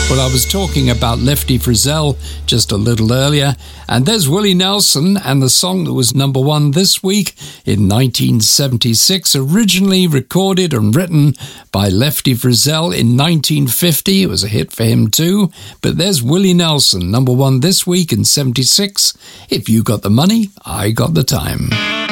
Well, I was talking about Lefty Frizzell just a little earlier, and there's Willie Nelson and the song that was number one this week in 1976, originally recorded and written by Lefty Frizzell in 1950. It was a hit for him too, but there's Willie Nelson, number one this week in 76. If you got the money, I got the time.